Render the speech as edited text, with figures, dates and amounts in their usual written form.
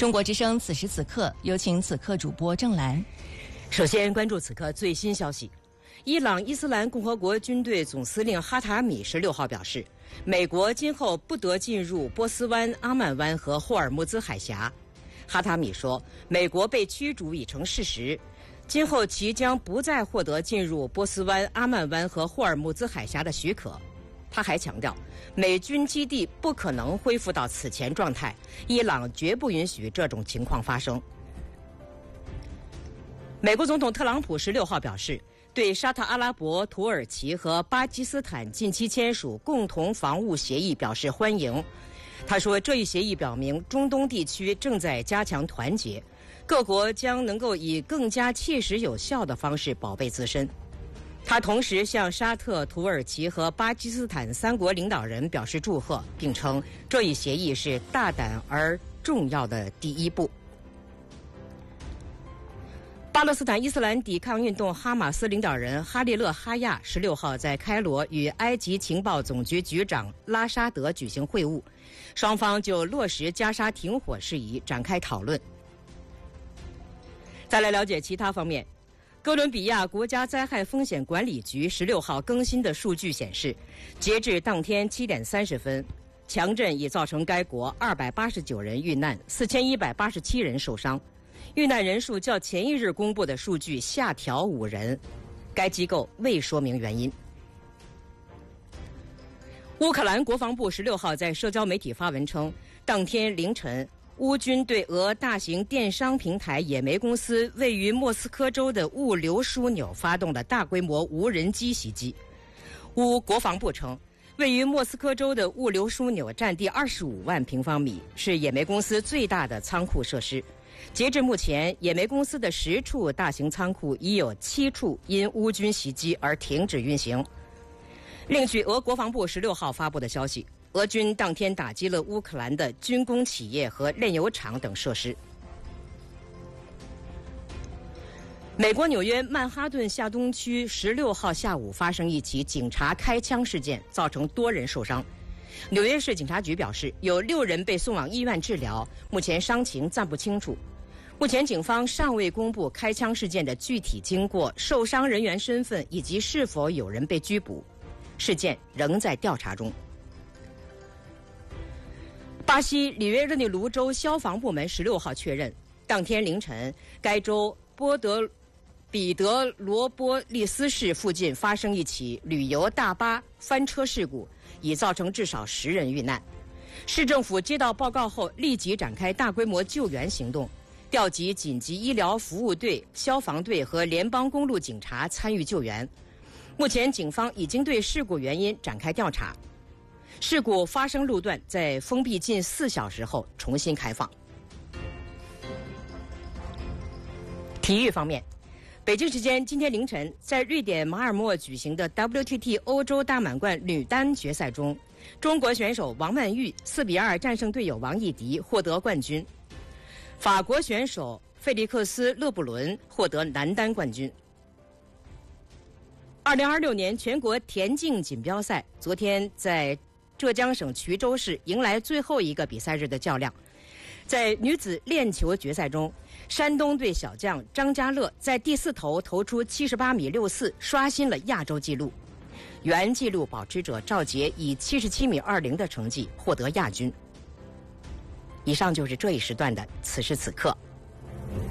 中国之声此时此刻，有请此刻主播郑兰。 首先关注此刻最新消息。伊朗伊斯兰共和国军队总司令哈塔米16号表示，美国今后不得进入波斯湾、阿曼湾和霍尔木兹海峡。哈塔米说，美国被驱逐已成事实，今后其将不再获得进入波斯湾、阿曼湾和霍尔木兹海峡的许可。他还强调，美军基地不可能恢复到此前状态，伊朗绝不允许这种情况发生。美国总统特朗普16号表示，对沙特阿拉伯、土耳其和巴基斯坦近期签署共同防务协议表示欢迎。他说，这一协议表明中东地区正在加强团结，各国将能够以更加切实有效的方式保卫自身。他同时向沙特、土耳其和巴基斯坦3国领导人表示祝贺，并称这一协议是大胆而重要的第一步。巴勒斯坦伊斯兰抵抗运动哈马斯领导人哈利勒·哈亚16号在开罗与埃及情报总局局长拉沙德举行会晤，双方就落实加沙停火事宜展开讨论。再来了解其他方面，哥伦比亚国家灾害风险管理局16号更新的数据显示，截至当天7点30分，强震已造成该国289人遇难，4187人受伤。遇难人数较前一日公布的数据下调5人，该机构未说明原因。乌克兰国防部16号在社交媒体发文称，当天凌晨，乌军对俄大型电商平台野莓公司位于莫斯科州的物流枢纽发动了大规模无人机袭击。乌国防部称，位于莫斯科州的物流枢纽占地25万平方米，是野莓公司最大的仓库设施。截至目前，野莓公司的10处大型仓库已有7处因乌军袭击而停止运行。另据俄国防部16号发布的消息，俄军当天打击了乌克兰的军工企业和炼油厂等设施。美国纽约曼哈顿下东区16号下午发生一起警察开枪事件，造成多人受伤。纽约市警察局表示，有6人被送往医院治疗，目前伤情暂不清楚。目前警方尚未公布开枪事件的具体经过、受伤人员身份以及是否有人被拘捕，事件仍在调查中。巴西里约热内卢州消防部门16号确认，当天凌晨，该州彼得罗波利斯市附近发生一起旅游大巴翻车事故，已造成至少10人遇难。市政府接到报告后，立即展开大规模救援行动，调集紧急医疗服务队、消防队和联邦公路警察参与救援。目前警方已经对事故原因展开调查。事故发生路段在封闭近4小时后重新开放。体育方面，北京时间今天凌晨，在瑞典马尔默举行的 WTT 欧洲大满贯女单决赛中，中国选手王曼玉4比2战胜队友王艺迪，获得冠军。法国选手费利克斯·勒布伦获得男单冠军。2026年全国田径锦标赛昨天在浙江省衢州市迎来最后一个比赛日的较量。在女子链球决赛中，山东队小将张家乐在第4投投出78米64，刷新了亚洲纪录。原纪录保持者赵杰以77米20的成绩获得亚军。以上就是这一时段的此时此刻。